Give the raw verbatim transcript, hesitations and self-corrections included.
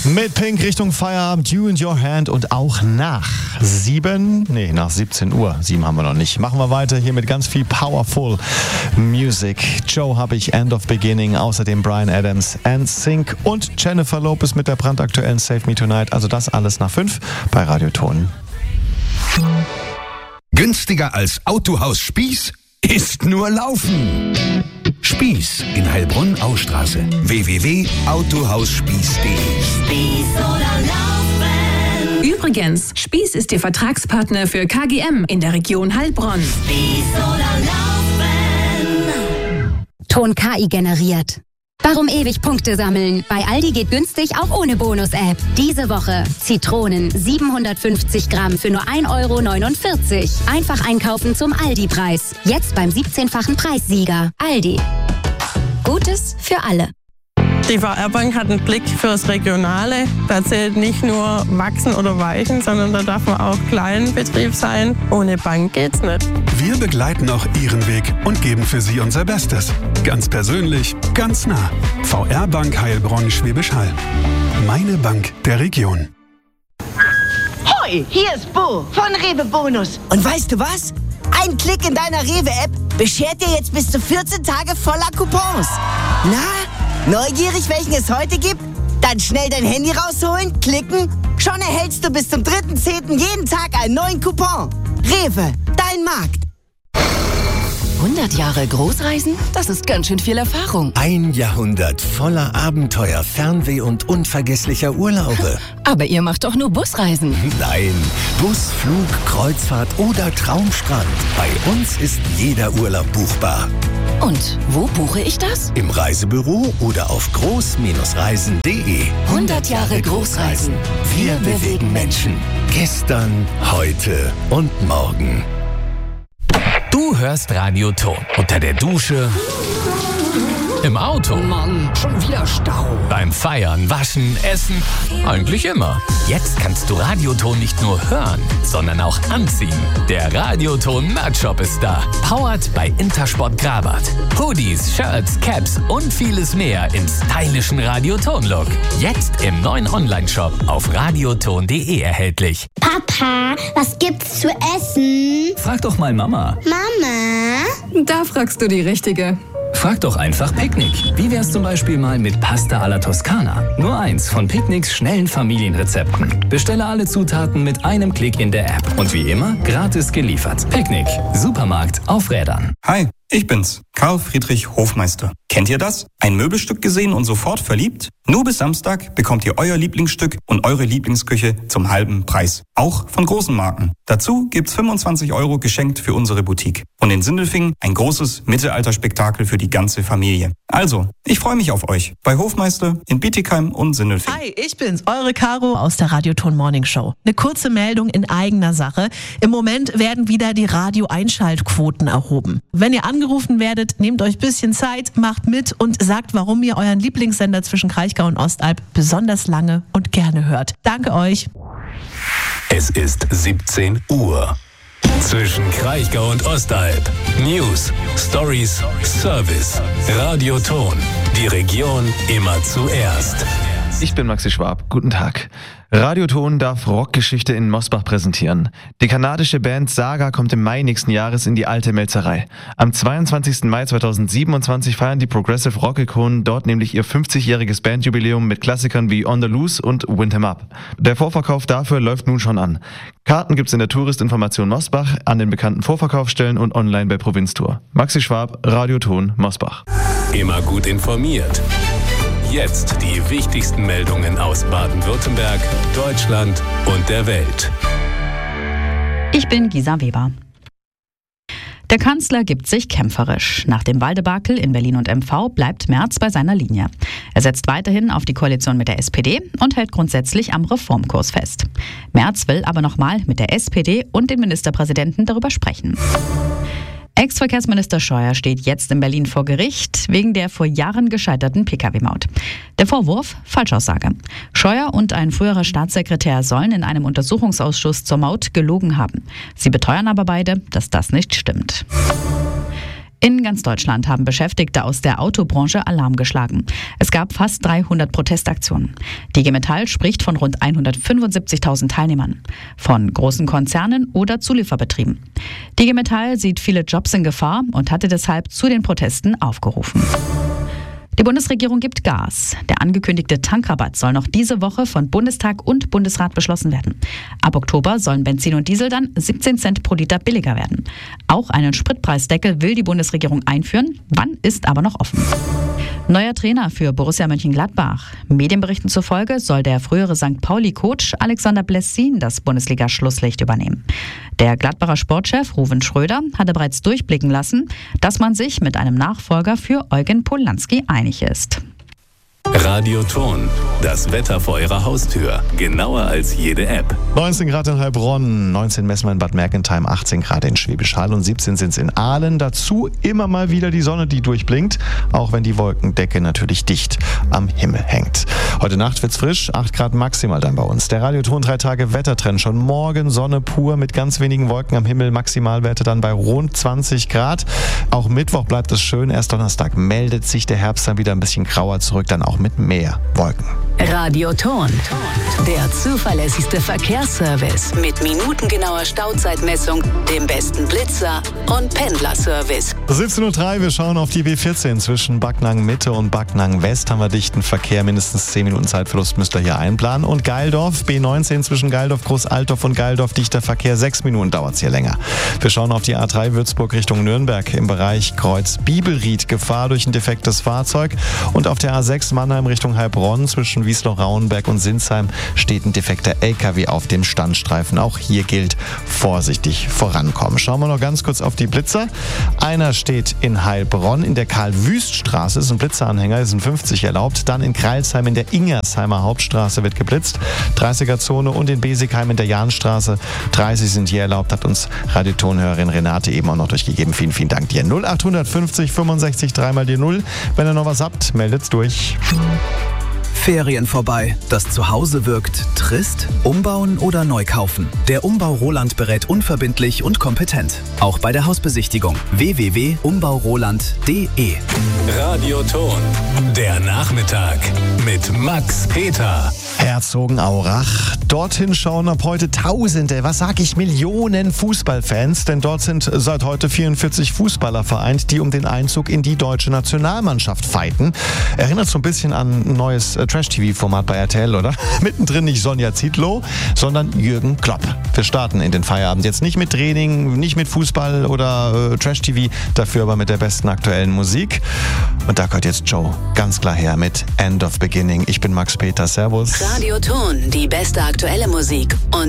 Mit Pink Richtung Feierabend, You and Your Hand und auch nach sieben, nee, nach siebzehn Uhr, sieben haben wir noch nicht. Machen wir weiter hier mit ganz viel Powerful Music. Joe habe ich, End of Beginning, außerdem Bryan Adams, N Sync und Jennifer Lopez mit der brandaktuellen Save Me Tonight. Also das alles nach fünf bei Radioton. Günstiger als Autohaus Spieß ist nur Laufen. Spieß in Heilbronn-Austraße. w w w punkt autohausspieß punkt d e Spieß oder Laufen. Übrigens, Spieß ist Ihr Vertragspartner für K G M in der Region Heilbronn. Spieß oder Laufen. Ton K I generiert. Warum ewig Punkte sammeln? Bei Aldi geht günstig auch ohne Bonus-App. Diese Woche Zitronen siebenhundertfünfzig Gramm für nur ein Euro neunundvierzig. Einfach einkaufen zum Aldi-Preis. Jetzt beim siebzehnfachen Preissieger. Aldi. Gutes für alle. Die V R-Bank hat einen Blick fürs Regionale. Da zählt nicht nur Wachsen oder Weichen, sondern da darf man auch Kleinbetrieb sein. Ohne Bank geht's nicht. Wir begleiten auch Ihren Weg und geben für Sie unser Bestes. Ganz persönlich, ganz nah. V R-Bank Heilbronn-Schwäbisch Hall. Meine Bank der Region. Hoi, hier ist Bo von Rewe Bonus. Und weißt du was? Ein Klick in deiner Rewe-App beschert dir jetzt bis zu vierzehn Tage voller Coupons. Na, neugierig, welchen es heute gibt? Dann schnell dein Handy rausholen, klicken. Schon erhältst du bis zum dritten zehnten jeden Tag einen neuen Coupon. Rewe, dein Markt. hundert Jahre Großreisen? Das ist ganz schön viel Erfahrung. Ein Jahrhundert voller Abenteuer, Fernweh und unvergesslicher Urlaube. Aber ihr macht doch nur Busreisen. Nein, Bus, Flug, Kreuzfahrt oder Traumstrand. Bei uns ist jeder Urlaub buchbar. Und wo buche ich das? Im Reisebüro oder auf groß Reisen punkt de. hundert Jahre Großreisen. Wir bewegen Menschen. Gestern, heute und morgen. Du hörst Radioton. Unter der Dusche, im Auto, Mann, schon wieder Stau. beim Feiern, Waschen, Essen, eigentlich immer. Jetzt kannst du Radioton nicht nur hören, sondern auch anziehen. Der Radioton Merch-Shop ist da. Powered bei Intersport Grabat. Hoodies, Shirts, Caps und vieles mehr im stylischen Radioton-Look. Jetzt im neuen Online-Shop auf radioton punkt de erhältlich. Papa, was gibt's zu essen? Frag doch mal Mama. Mama? Da fragst du die Richtige. Frag doch einfach Picknick. Wie wär's zum Beispiel mal mit Pasta alla Toskana? Nur eins von Picknicks schnellen Familienrezepten. Bestelle alle Zutaten mit einem Klick in der App. Und wie immer, gratis geliefert. Picknick. Supermarkt auf Rädern. Hi, ich bin's, Karl Friedrich Hofmeister. Kennt ihr das? Ein Möbelstück gesehen und sofort verliebt? Nur bis Samstag bekommt ihr euer Lieblingsstück und eure Lieblingsküche zum halben Preis. Auch von großen Marken. Dazu gibt's fünfundzwanzig Euro geschenkt für unsere Boutique. Und in Sindelfingen ein großes Mittelalterspektakel für die ganze Familie. Also, ich freue mich auf euch bei Hofmeister in Bietigheim und Sindelfingen. Hi, ich bin's, eure Caro aus der Radioton Morning Show. Eine kurze Meldung in eigener Sache. Im Moment werden wieder die Radio-Einschaltquoten erhoben. Wenn ihr angerufen werdet, nehmt euch ein bisschen Zeit, macht mit und sagt, warum ihr euren Lieblingssender zwischen Kraichgau und Ostalb besonders lange und gerne hört. Danke euch. Es ist siebzehn Uhr. Zwischen Kraichgau und Ostalb. News, Stories, Service. Radioton. Die Region immer zuerst. Ich bin Maxi Schwab. Guten Tag. Radioton darf Rockgeschichte in Mosbach präsentieren. Die kanadische Band Saga kommt im Mai nächsten Jahres in die alte Melzerei. Am zweiundzwanzigsten Mai zweitausendsiebenundzwanzig feiern die Progressive Rock-Ikonen dort nämlich ihr fünfzigjähriges Bandjubiläum mit Klassikern wie On the Loose und Wind 'Em Up. Der Vorverkauf dafür läuft nun schon an. Karten gibt's in der Touristinformation Mosbach, an den bekannten Vorverkaufsstellen und online bei Provinztour. Maxi Schwab, Radioton Mosbach. Immer gut informiert. Jetzt die wichtigsten Meldungen aus Baden-Württemberg, Deutschland und der Welt. Ich bin Gisa Weber. Der Kanzler gibt sich kämpferisch. Nach dem Wahldebakel in Berlin und M V bleibt Merz bei seiner Linie. Er setzt weiterhin auf die Koalition mit der S P D und hält grundsätzlich am Reformkurs fest. Merz will aber nochmal mit der S P D und dem Ministerpräsidenten darüber sprechen. Ex-Verkehrsminister Scheuer steht jetzt in Berlin vor Gericht wegen der vor Jahren gescheiterten P K W-Maut. Der Vorwurf? Falschaussage. Scheuer und ein früherer Staatssekretär sollen in einem Untersuchungsausschuss zur Maut gelogen haben. Sie beteuern aber beide, dass das nicht stimmt. In ganz Deutschland haben Beschäftigte aus der Autobranche Alarm geschlagen. Es gab fast dreihundert Protestaktionen. Die I G Metall spricht von rund hundertfünfundsiebzigtausend Teilnehmern. Von großen Konzernen oder Zulieferbetrieben. Die I G Metall sieht viele Jobs in Gefahr und hatte deshalb zu den Protesten aufgerufen. Die Bundesregierung gibt Gas. Der angekündigte Tankrabatt soll noch diese Woche von Bundestag und Bundesrat beschlossen werden. Ab Oktober sollen Benzin und Diesel dann siebzehn Cent pro Liter billiger werden. Auch einen Spritpreisdeckel will die Bundesregierung einführen. Wann ist aber noch offen. Neuer Trainer für Borussia Mönchengladbach. Medienberichten zufolge soll der frühere Sankt Pauli-Coach Alexander Blessin das Bundesliga-Schlusslicht übernehmen. Der Gladbacher Sportchef Ruven Schröder hatte bereits durchblicken lassen, dass man sich mit einem Nachfolger für Eugen Polanski einig ist. Radioton, das Wetter vor Ihrer Haustür. Genauer als jede App. neunzehn Grad in Heilbronn, neunzehn messen wir in Bad Mergentheim, achtzehn Grad in Schwäbisch Hall und siebzehn sind es in Aalen. Dazu immer mal wieder die Sonne, die durchblinkt, auch wenn die Wolkendecke natürlich dicht am Himmel hängt. Heute Nacht wird's frisch, acht Grad maximal dann bei uns. Der Radioton drei Tage Wettertrend. Schon morgen Sonne pur mit ganz wenigen Wolken am Himmel. Maximalwerte dann bei rund zwanzig Grad. Auch Mittwoch bleibt es schön. Erst Donnerstag meldet sich der Herbst dann wieder ein bisschen grauer zurück, dann auch mit mehr Wolken. Radioton, der zuverlässigste Verkehrsservice mit minutengenauer Stauzeitmessung, dem besten Blitzer und Pendlerservice. siebzehn Uhr drei, wir schauen auf die B vierzehn. Zwischen Backnang Mitte und Backnang West haben wir dichten Verkehr. Mindestens zehn Minuten Zeitverlust müsst ihr hier einplanen. Und Geildorf, B neunzehn zwischen Geildorf, Großaltorf und Geildorf, dichter Verkehr. Sechs Minuten dauert es hier länger. Wir schauen auf die A drei Würzburg Richtung Nürnberg. Im Bereich Kreuz Bibelried Gefahr durch ein defektes Fahrzeug. Und auf der A sechs Mannheim Richtung Heilbronn zwischen Wiesloch-Rauenberg und Sinsheim steht ein defekter L K W auf dem Standstreifen. Auch hier gilt vorsichtig vorankommen. Schauen wir noch ganz kurz auf die Blitzer. Einer steht in Heilbronn in der Karl-Wüst-Straße, ist ein Blitzeranhänger, ist ein fünfzig erlaubt. Dann in Kreilsheim in der Ingersheimer Hauptstraße wird geblitzt. dreißiger-Zone und in Besigheim in der Jahnstraße. dreißig sind hier erlaubt, hat uns Radiotonhörerin Renate eben auch noch durchgegeben. Vielen, vielen Dank dir. null acht fünfzig fünfundsechzig dreimal die null. Wenn ihr noch was habt, meldet's durch. Ferien vorbei. Das Zuhause wirkt trist? Umbauen oder neu kaufen? Der Umbau Roland berät unverbindlich und kompetent. Auch bei der Hausbesichtigung. w w w punkt umbau roland punkt d e. Radioton, der Nachmittag mit Max Peter. Herzogenaurach. Dorthin schauen ab heute Tausende, was sag ich, Millionen Fußballfans, denn dort sind seit heute vierundvierzig Fußballer vereint, die um den Einzug in die deutsche Nationalmannschaft fighten. Erinnert so ein bisschen an ein neues äh, Trash-T V-Format bei R T L, oder? Mittendrin nicht Sonja Zietlow, sondern Jürgen Klopp. Wir starten in den Feierabend jetzt nicht mit Training, nicht mit Fußball oder äh, Trash-T V, dafür aber mit der besten aktuellen Musik. Und da gehört jetzt Joe ganz klar her mit End of Beginning. Ich bin Max Peter, servus. Radioton, die beste aktuelle Musik und